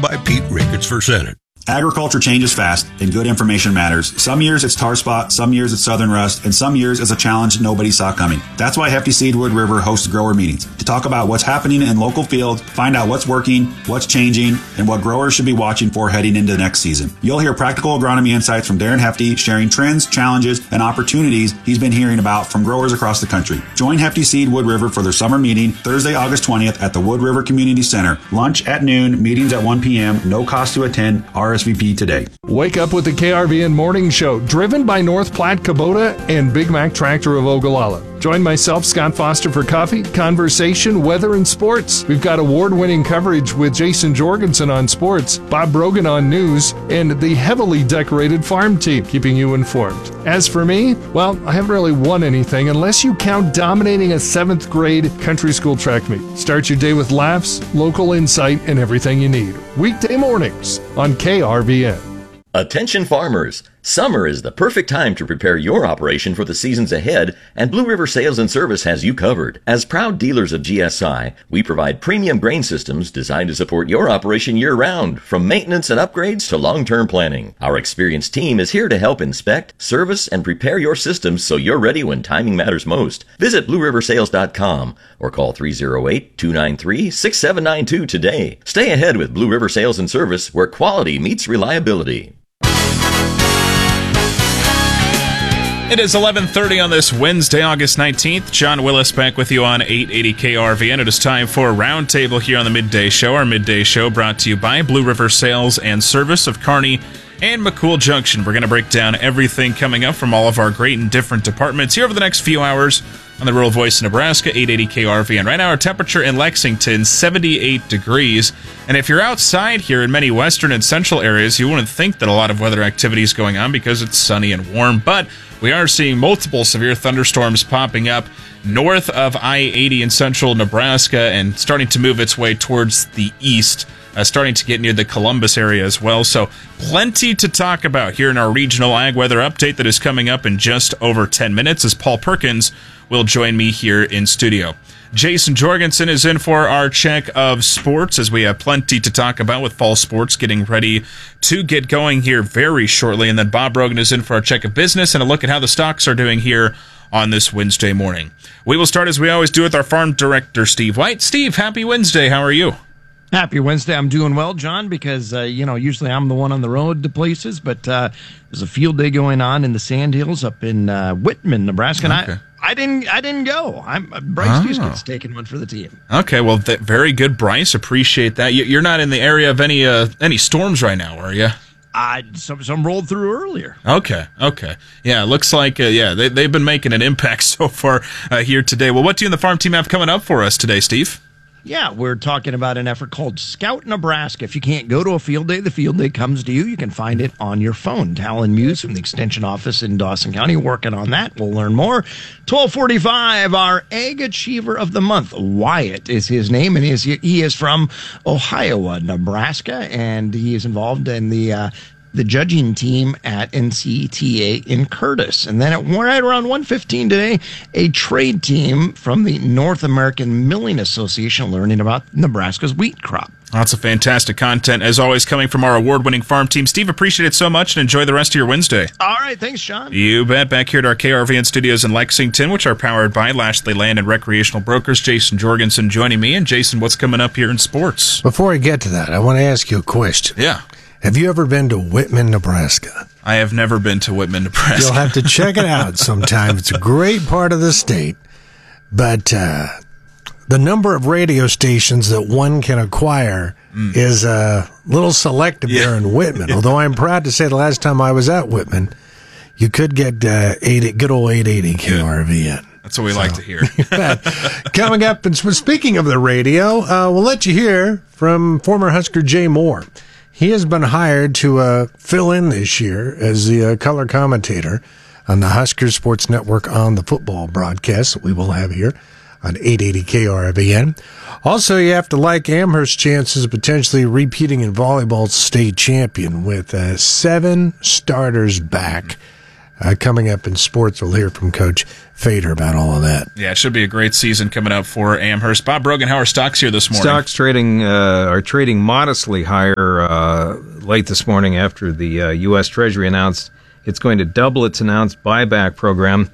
by Pete Ricketts for Senate. Agriculture changes fast, and good information matters. Some years it's tar spot, some years it's southern rust, and some years it's a challenge nobody saw coming. That's why Hefty Seed Wood River hosts grower meetings to talk about what's happening in local fields, find out what's working, what's changing, and what growers should be watching for heading into the next season. You'll hear practical agronomy insights from Darren Hefty, sharing trends, challenges, and opportunities he's been hearing about from growers across the country. Join Hefty Seed Wood River for their summer meeting Thursday, August 20th at the Wood River Community Center. Lunch at noon, meetings at 1 p.m., no cost to attend, RSVP today. Wake up with the KRVN Morning Show, driven by North Platte Kubota and Big Mac Tractor of Ogallala. Join myself, Scott Foster, for coffee, conversation, weather, and sports. We've got award-winning coverage with Jason Jorgensen on sports, Bob Brogan on news, and the heavily decorated farm team keeping you informed. As for me, well, I haven't really won anything unless you count dominating a 7th grade country school track meet. Start your day with laughs, local insight, and everything you need. Weekday mornings on KRVN. Attention farmers! Summer is the perfect time to prepare your operation for the seasons ahead, and Blue River Sales and Service has you covered. As proud dealers of GSI, we provide premium grain systems designed to support your operation year-round, from maintenance and upgrades to long-term planning. Our experienced team is here to help inspect, service, and prepare your systems so you're ready when timing matters most. Visit BlueRiverSales.com or call 308-293-6792 today. Stay ahead with Blue River Sales and Service, where quality meets reliability. It is 11:30 on this Wednesday, August 19th. John Willis back with you on 880 KRVN. It is time for Roundtable here on the Midday Show. Our Midday Show brought to you by Blue River Sales and Service of Kearney and McCool Junction. We're going to break down everything coming up from all of our great and different departments here over the next few hours on the Rural Voice of Nebraska, 880 KRVN. Right now, our temperature in Lexington, 78 degrees. And if you're outside here in many western and central areas, you wouldn't think that a lot of weather activity is going on because it's sunny and warm. But we are seeing multiple severe thunderstorms popping up north of I-80 in central Nebraska and starting to move its way towards the east, starting to get near the Columbus area as well. So plenty to talk about here in our regional ag weather update that is coming up in just over 10 minutes as Paul Perkins will join me here in studio. Jason Jorgensen is in for our check of sports as we have plenty to talk about with fall sports getting ready to get going here very shortly. And then Bob Brogan is in for our check of business and a look at how the stocks are doing here on this Wednesday morning. We will start as we always do with our farm director, Steve White. Steve, happy Wednesday. How are you? Happy Wednesday. I'm doing well, John, because, usually I'm the one on the road to places, but there's a field day going on in the Sandhills up in Whitman, Nebraska. And okay. I didn't go. Bryce Dusket's taking one for the team. Okay, well, very good, Bryce. Appreciate that. You're not in the area of any storms right now, are you? Some rolled through earlier. Okay. Yeah, it looks like, they've been making an impact so far here today. Well, what do you and the farm team have coming up for us today, Steve? Yeah, we're talking about an effort called Scout Nebraska. If you can't go to a field day, the field day comes to you. You can find it on your phone. Talon Muse from the Extension Office in Dawson County working on that. We'll learn more. 12:45, our Ag Achiever of the Month. Wyatt is his name, and he is from Ohio, Nebraska, and he is involved in the judging team at NCTA in Curtis. And then right around 1:15 today, a trade team from the North American Milling Association learning about Nebraska's wheat crop. Lots of fantastic content, as always, coming from our award-winning farm team. Steve, appreciate it so much, and enjoy the rest of your Wednesday. All right, thanks, Sean. You bet. Back here at our KRVN studios in Lexington, which are powered by Lashley Land and Recreational Brokers. Jason Jorgensen joining me. And Jason, what's coming up here in sports? Before I get to that, I want to ask you a question. Yeah. Have you ever been to Whitman, Nebraska? I have never been to Whitman, Nebraska. You'll have to check it out sometime. It's a great part of the state, but the number of radio stations that one can acquire is a little selective there in Whitman. Although I'm proud to say the last time I was at Whitman, you could get good old 880 KRVN. That's what we like to hear. Coming up, and speaking of the radio, we'll let you hear from former Husker Jay Moore. He has been hired to fill in this year as the color commentator on the Husker Sports Network on the football broadcast that we will have here on 880 KRVN. Also, you have to like Amherst's chances of potentially repeating in volleyball state champion with 7 starters back. coming up in sports. We'll hear from Coach Fader about all of that. Yeah, it should be a great season coming up for Amherst. Bob Brogan, how are stocks here this morning? Stocks are trading modestly higher late this morning after the U.S. Treasury announced it's going to double its announced buyback program.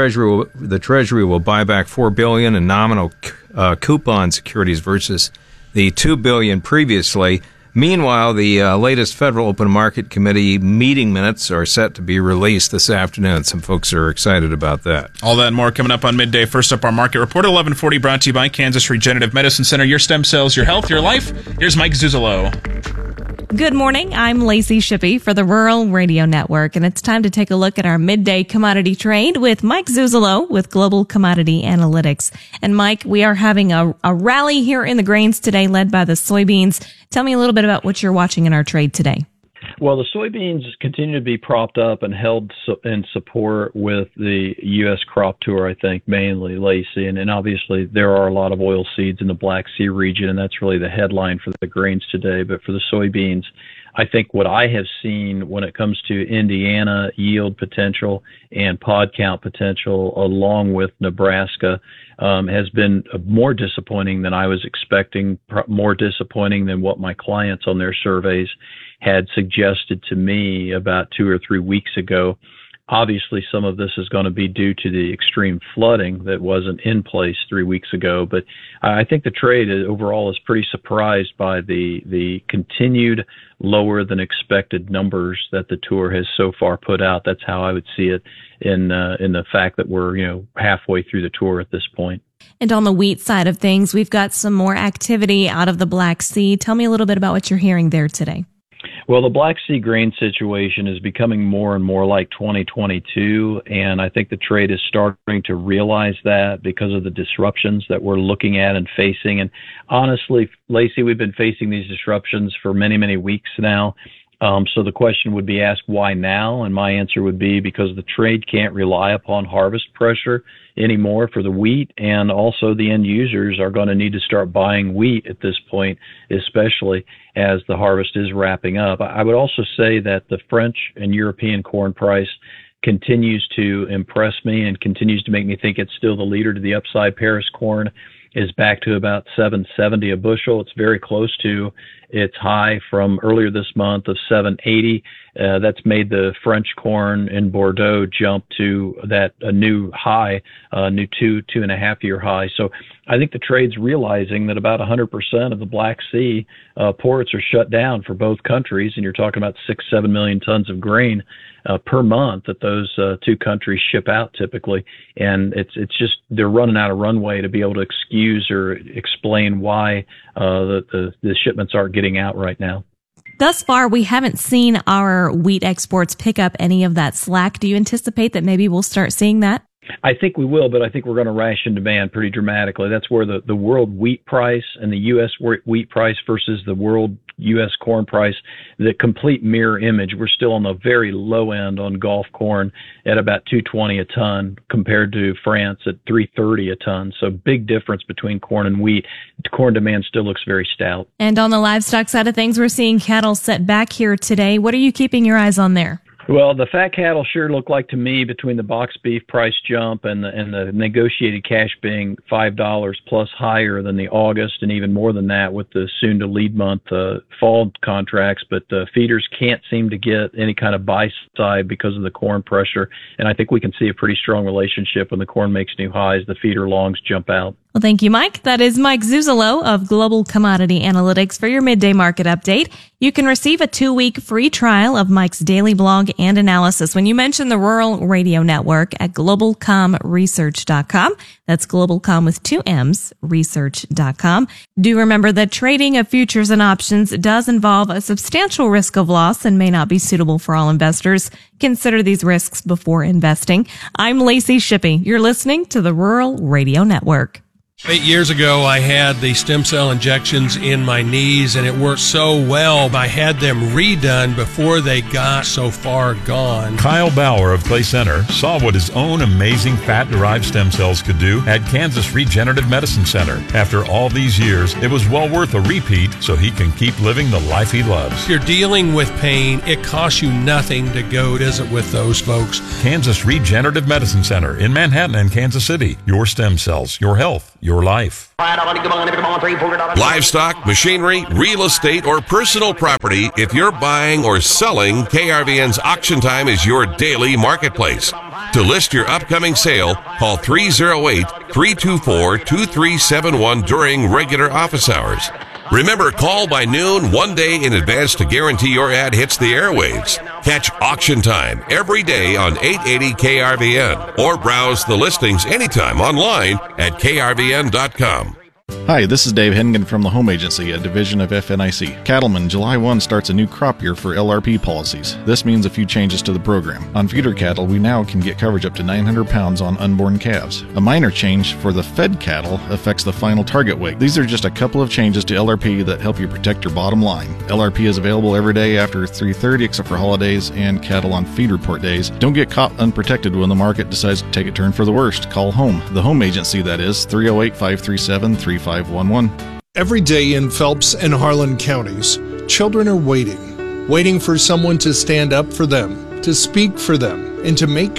The Treasury will buy back $4 billion in nominal coupon securities versus the $2 billion previously. Meanwhile, the latest Federal Open Market Committee meeting minutes are set to be released this afternoon. Some folks are excited about that. All that and more coming up on Midday. First up, our market report at 11:40, brought to you by Kansas Regenerative Medicine Center. Your stem cells, your health, your life. Here's Mike Zuzolo. Good morning. I'm Lacey Shippey for the Rural Radio Network, and it's time to take a look at our midday commodity trade with Mike Zuzolo with Global Commodity Analytics. And Mike, we are having a rally here in the grains today led by the soybeans. Tell me a little bit about what you're watching in our trade today. Well, the soybeans continue to be propped up and held in support with the U.S. crop tour, I think, mainly, Lacey. And obviously, there are a lot of oil seeds in the Black Sea region, and that's really the headline for the grains today. But for the soybeans, I think what I have seen when it comes to Indiana yield potential and pod count potential, along with Nebraska, has been more disappointing than I was expecting, more disappointing than what my clients on their surveys had suggested to me about 2 or 3 weeks ago. Obviously, some of this is going to be due to the extreme flooding that wasn't in place 3 weeks ago. But I think the trade overall is pretty surprised by the continued lower than expected numbers that the tour has so far put out. That's how I would see it in the fact that we're halfway through the tour at this point. And on the wheat side of things, we've got some more activity out of the Black Sea. Tell me a little bit about what you're hearing there today. Well, the Black Sea grain situation is becoming more and more like 2022, and I think the trade is starting to realize that because of the disruptions that we're looking at and facing. And honestly, Lacey, we've been facing these disruptions for many, many weeks now. So the question would be asked, why now? And my answer would be because the trade can't rely upon harvest pressure anymore for the wheat, and also the end users are going to need to start buying wheat at this point, especially as the harvest is wrapping up. I would also say that the French and European corn price continues to impress me and continues to make me think it's still the leader to the upside. Paris corn is back to about $7.70 a bushel. It's very close to its high from earlier this month of $7.80. That's made the French corn in Bordeaux jump to a new high, new 2.5 year high. So I think the trade's realizing that about 100% of the Black Sea ports are shut down for both countries, and you're talking about 6-7 million tons of grain per month that those two countries ship out typically. And it's just they're running out of runway to be able to excuse or explain why the shipments aren't getting out right now. Thus far, we haven't seen our wheat exports pick up any of that slack. Do you anticipate that maybe we'll start seeing that? I think we will, but I think we're going to ration demand pretty dramatically. That's where the world wheat price and the U.S. wheat price versus the world U.S. corn price, the complete mirror image. We're still on the very low end on Gulf corn at about $220 a ton compared to France at $330 a ton. So big difference between corn and wheat. Corn demand still looks very stout. And on the livestock side of things, we're seeing cattle set back here today. What are you keeping your eyes on there? Well, the fat cattle sure look like to me, between the box beef price jump and the negotiated cash being $5 plus higher than the August, and even more than that with the soon to lead month fall contracts. But the feeders can't seem to get any kind of buy side because of the corn pressure. And I think we can see a pretty strong relationship when the corn makes new highs. The feeder longs jump out. Well, thank you, Mike. That is Mike Zuzolo of Global Commodity Analytics for your midday market update. You can receive a 2-week free trial of Mike's daily blog and analysis when you mention the Rural Radio Network at globalcomresearch.com. That's globalcom with 2 M's, research.com. Do remember that trading of futures and options does involve a substantial risk of loss and may not be suitable for all investors. Consider these risks before investing. I'm Lacey Shippey. You're listening to the Rural Radio Network. 8 years ago, I had the stem cell injections in my knees, and it worked so well. I had them redone before they got so far gone. Kyle Bauer of Clay Center saw what his own amazing fat-derived stem cells could do at Kansas Regenerative Medicine Center. After all these years, it was well worth a repeat so he can keep living the life he loves. If you're dealing with pain, it costs you nothing to go visit with those folks. Kansas Regenerative Medicine Center in Manhattan and Kansas City. Your stem cells, your health, your life. Livestock, machinery, real estate, or personal property. If you're buying or selling, KRVN's Auction Time is your daily marketplace. To list your upcoming sale, call 308-324-2371 during regular office hours. Remember, call by noon one day in advance to guarantee your ad hits the airwaves. Catch Auction Time every day on 880 KRVN or browse the listings anytime online at krvn.com. Hi, this is Dave Hennigan from the Home Agency, a division of FNIC. Cattlemen, July 1 starts a new crop year for LRP policies. This means a few changes to the program. On feeder cattle, we now can get coverage up to 900 pounds on unborn calves. A minor change for the fed cattle affects the final target weight. These are just a couple of changes to LRP that help you protect your bottom line. LRP is available every day after 3:30 except for holidays and cattle on feed report days. Don't get caught unprotected when the market decides to take a turn for the worst. Call home. The Home Agency, that is, 308-537-3511. Every day in Phelps and Harlan counties, children are waiting for someone to stand up for them, to speak for them, and to make